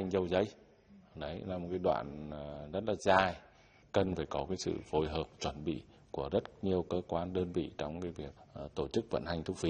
thành dầu giấy. Đấy là một cái đoạn rất là dài, cần phải có cái sự phối hợp chuẩn bị của rất nhiều cơ quan đơn vị trong cái việc tổ chức vận hành thu phí.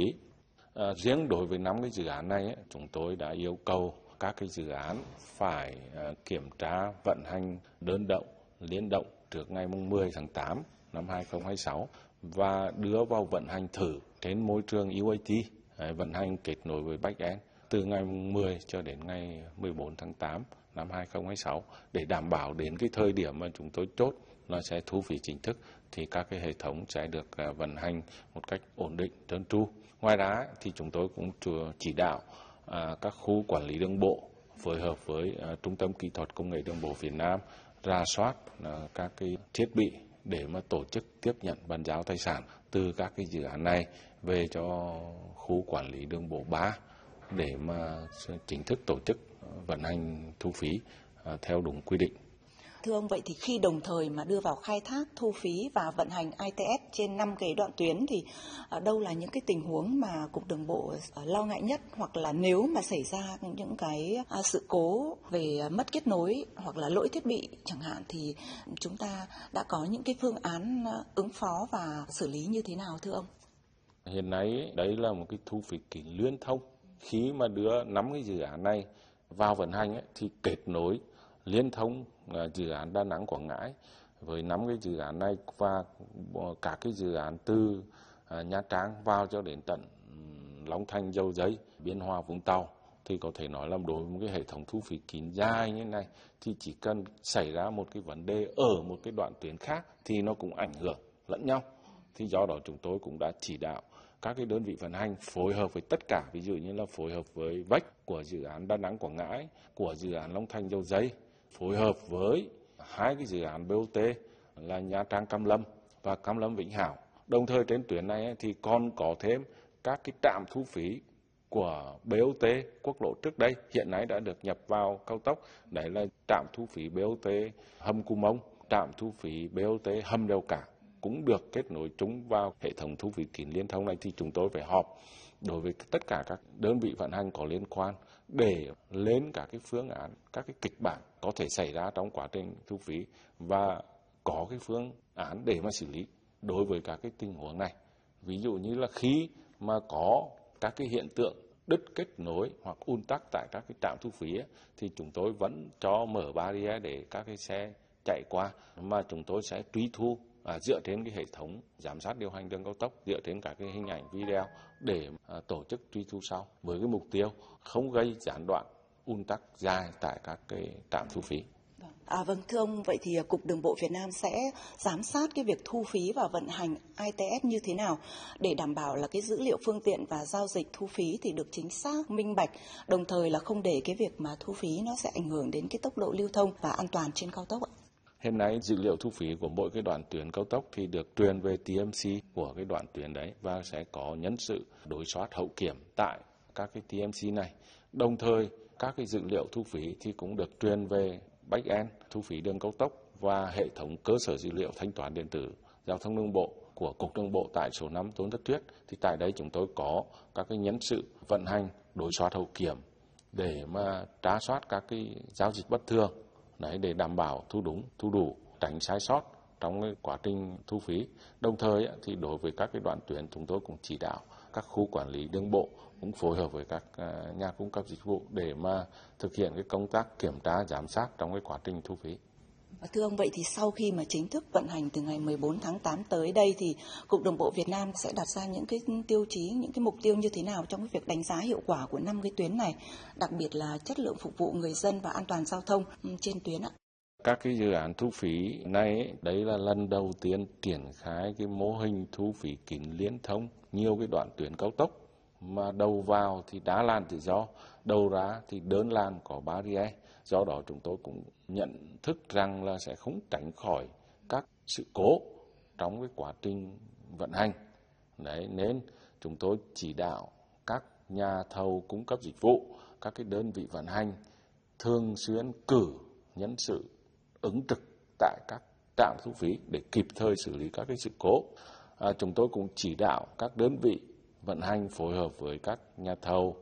Riêng đối với 5 cái dự án này, chúng tôi đã yêu cầu các cái dự án phải kiểm tra vận hành đơn động, liên động trước ngày 10 tháng 8 năm 2026 và đưa vào vận hành thử trên môi trường UAT, vận hành kết nối với backend từ ngày 10 cho đến ngày 14 tháng 8 năm 2026 để đảm bảo đến cái thời điểm mà chúng tôi chốt nó sẽ thu phí chính thức thì các cái hệ thống sẽ được vận hành một cách ổn định, trơn tru. Ngoài ra thì chúng tôi cũng chỉ đạo các khu quản lý đường bộ phối hợp với Trung tâm Kỹ thuật Công nghệ Đường bộ Việt Nam rà soát các cái thiết bị để mà tổ chức tiếp nhận bàn giao tài sản từ các cái dự án này về cho khu quản lý đường bộ 3 để mà chính thức tổ chức vận hành thu phí theo đúng quy định. Thưa ông, vậy thì khi đồng thời mà đưa vào khai thác, thu phí và vận hành ITS trên 5 cái đoạn tuyến thì đâu là những cái tình huống mà Cục Đường bộ lo ngại nhất, hoặc là nếu mà xảy ra những cái sự cố về mất kết nối hoặc là lỗi thiết bị chẳng hạn thì chúng ta đã có những cái phương án ứng phó và xử lý như thế nào thưa ông? Hiện nay đấy là một cái thu phí kín liên thông. Khi mà đưa 5 cái dự án này vào vận hành thì kết nối liên thông dự án Đà Nẵng Quảng Ngãi với 5 cái dự án này và các cái dự án từ Nha Trang vào cho đến tận Long Thành, Dầu Giấy, Biên Hòa, Vũng Tàu thì có thể nói là đối với một cái hệ thống thu phí kín dài như thế này thì chỉ cần xảy ra một cái vấn đề ở một cái đoạn tuyến khác thì nó cũng ảnh hưởng lẫn nhau. Thì do đó chúng tôi cũng đã chỉ đạo các cái đơn vị vận hành phối hợp với tất cả, ví dụ như là phối hợp với vách của dự án Đà Nẵng Quảng Ngãi, của dự án Long Thành, Dầu Giấy, phối hợp với 2 cái dự án BOT là Nha Trang Cam Lâm và Cam Lâm Vĩnh Hảo. Đồng thời trên tuyến này thì còn có thêm các cái trạm thu phí của BOT quốc lộ trước đây hiện nay đã được nhập vào cao tốc. Đấy là trạm thu phí BOT hầm Cù Mông, trạm thu phí BOT hầm Đèo Cả cũng được kết nối chung vào hệ thống thu phí kín liên thông này. Thì chúng tôi phải họp đối với tất cả các đơn vị vận hành có liên quan để lên các cái phương án, các cái kịch bản có thể xảy ra trong quá trình thu phí và có cái phương án để mà xử lý đối với các cái tình huống này. Ví dụ như là khi mà có các cái hiện tượng đứt kết nối hoặc ùn tắc tại các cái trạm thu phí thì chúng tôi vẫn cho mở barrier để các cái xe chạy qua, mà chúng tôi sẽ truy thu dựa trên cái hệ thống giám sát điều hành đường cao tốc, dựa trên các cái hình ảnh video để tổ chức truy thu sau với cái mục tiêu không gây gián đoạn ùn tắc dài tại các cái trạm thu phí. Vâng, thưa ông, vậy thì Cục Đường bộ Việt Nam sẽ giám sát cái việc thu phí và vận hành ITS như thế nào để đảm bảo là cái dữ liệu phương tiện và giao dịch thu phí thì được chính xác, minh bạch, đồng thời là không để cái việc mà thu phí nó sẽ ảnh hưởng đến cái tốc độ lưu thông và an toàn trên cao tốc ạ? Hiện nay dữ liệu thu phí của mỗi cái đoạn tuyến cao tốc thì được truyền về TMC của cái đoạn tuyến đấy và sẽ có nhân sự đối soát hậu kiểm tại các cái TMC này. Đồng thời các cái dữ liệu thu phí thì cũng được truyền về backend thu phí đường cao tốc và hệ thống cơ sở dữ liệu thanh toán điện tử giao thông đường bộ của Cục Đường bộ tại số 5 Tôn Thất Thuyết. Thì tại đây chúng tôi có các cái nhân sự vận hành đối soát hậu kiểm để mà tra soát các cái giao dịch bất thường. Đấy, để đảm bảo thu đúng, thu đủ, tránh sai sót trong cái quá trình thu phí. Đồng thời thì đối với các cái đoạn tuyến chúng tôi cũng chỉ đạo các khu quản lý đường bộ cũng phối hợp với các nhà cung cấp dịch vụ để mà thực hiện cái công tác kiểm tra giám sát trong cái quá trình thu phí. Thưa ông, vậy thì sau khi mà chính thức vận hành từ ngày 14 tháng 8 tới đây thì Cục Đường bộ Việt Nam sẽ đặt ra những cái tiêu chí, những cái mục tiêu như thế nào trong cái việc đánh giá hiệu quả của 5 cái tuyến này, đặc biệt là chất lượng phục vụ người dân và an toàn giao thông trên tuyến ạ? Các cái dự án thu phí này đấy là lần đầu tiên triển khai cái mô hình thu phí kín liên thông nhiều cái đoạn tuyến cao tốc, mà đầu vào thì đá làn tự do, đầu ra thì đơn làn có barrier. Do đó chúng tôi cũng nhận thức rằng là sẽ không tránh khỏi các sự cố trong cái quá trình vận hành. Đấy, nên chúng tôi chỉ đạo các nhà thầu cung cấp dịch vụ, các cái đơn vị vận hành thường xuyên cử nhân sự ứng trực tại các trạm thu phí để kịp thời xử lý các cái sự cố. Chúng tôi cũng chỉ đạo các đơn vị vận hành phối hợp với các nhà thầu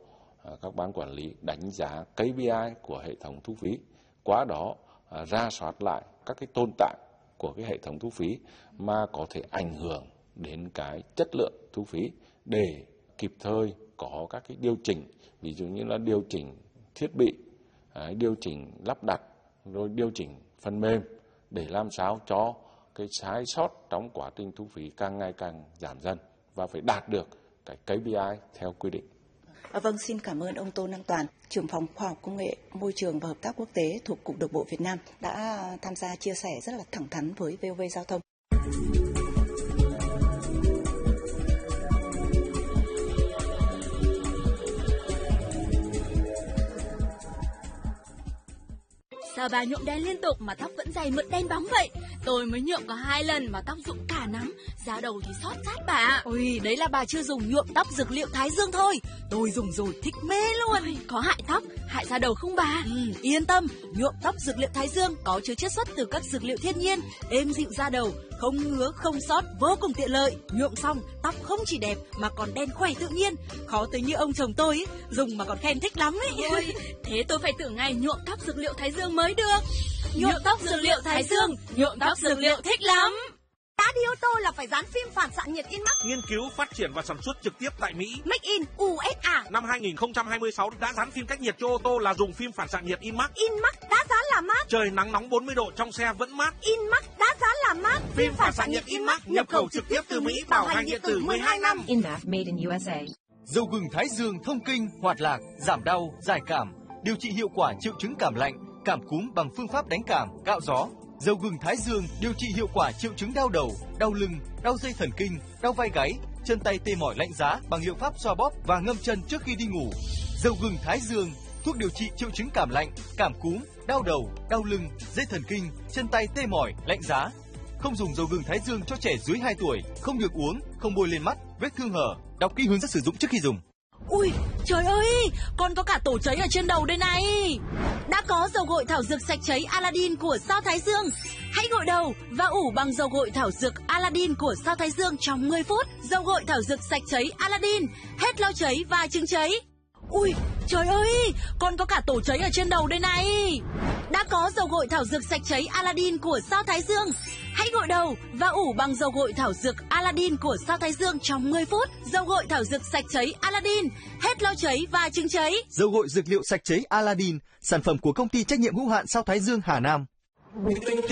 các ban quản lý đánh giá KPI của hệ thống thu phí, qua đó rà soát lại các cái tồn tại của cái hệ thống thu phí mà có thể ảnh hưởng đến cái chất lượng thu phí để kịp thời có các cái điều chỉnh, ví dụ như là điều chỉnh thiết bị, điều chỉnh lắp đặt, rồi điều chỉnh phần mềm để làm sao cho cái sai sót trong quá trình thu phí càng ngày càng giảm dần và phải đạt được cái KPI theo quy định. Vâng, xin cảm ơn ông Tô Năng Toàn, trưởng phòng khoa học công nghệ, môi trường và hợp tác quốc tế thuộc Cục Đường bộ Việt Nam đã tham gia chia sẻ rất là thẳng thắn với VOV Giao thông. Sao bà nhuộm đen liên tục mà tóc vẫn dày mượt đen bóng vậy? Tôi mới nhuộm có 2 lần mà tóc rụng cả nắm, da đầu thì xót rát bà. Ôi, đấy là bà chưa dùng nhuộm tóc dược liệu Thái Dương thôi. Tôi dùng rồi thích mê luôn. Ôi, có hại tóc, hại da đầu không bà? Yên tâm, nhuộm tóc dược liệu Thái Dương có chứa chiết xuất từ các dược liệu thiên nhiên, êm dịu da đầu, không ngứa, không xót, vô cùng tiện lợi. Nhuộm xong, tóc không chỉ đẹp mà còn đen khỏe tự nhiên. Khó tới như ông chồng tôi ấy, dùng mà còn khen thích lắm ấy. Ôi, thế tôi phải thử ngay nhuộm tóc dược liệu Thái Dương mới được. Nhuộm tóc dược liệu Thái Dương, nhuộm tóc dược liệu thích lắm. Đã đi ô tô là phải dán phim phản xạ nhiệt Inmax. Nghiên cứu, phát triển và sản xuất trực tiếp tại Mỹ. Make in USA. Năm 2026 đã dán phim cách nhiệt cho ô tô là dùng phim phản xạ nhiệt Inmax. Inmax đã dán là mát. Trời nắng nóng 40 độ trong xe vẫn mát. Inmax đã dán là mát. Phim phản xạ nhiệt Inmax nhập khẩu trực tiếp từ Mỹ, bảo hành điện tử 12 năm. Inmax made in USA. Dầu gừng Thái Dương thông kinh, hoạt lạc, giảm đau, giải cảm, điều trị hiệu quả triệu chứng cảm lạnh, cảm cúm bằng phương pháp đánh cảm, cạo gió. Dầu gừng Thái Dương điều trị hiệu quả triệu chứng đau đầu, đau lưng, đau dây thần kinh, đau vai gáy, chân tay tê mỏi lạnh giá bằng liệu pháp xoa bóp và ngâm chân trước khi đi ngủ. Dầu gừng Thái Dương, thuốc điều trị triệu chứng cảm lạnh, cảm cúm, đau đầu, đau lưng, dây thần kinh, chân tay tê mỏi, lạnh giá. Không dùng dầu gừng Thái Dương cho trẻ dưới 2 tuổi, không được uống, không bôi lên mắt, vết thương hở. Đọc kỹ hướng dẫn sử dụng trước khi dùng. Ui, trời ơi, con có cả tổ cháy ở trên đầu đây này. Đã có dầu gội thảo dược sạch cháy Aladdin của Sao Thái Dương. Hãy gội đầu và ủ bằng dầu gội thảo dược Aladdin của Sao Thái Dương trong 10 phút. Dầu gội thảo dược sạch cháy Aladdin, hết lau cháy và chứng cháy. Ui, trời ơi, con có cả tổ cháy ở trên đầu đây này. Đã có dầu gội thảo dược sạch cháy Aladdin của Sao Thái Dương. Hãy gội đầu và ủ bằng dầu gội thảo dược Aladdin của Sao Thái Dương trong 10 phút. Dầu gội thảo dược sạch cháy Aladdin, hết lau cháy và chứng cháy. Dầu gội dược liệu sạch cháy Aladdin, sản phẩm của công ty trách nhiệm hữu hạn Sao Thái Dương Hà Nam.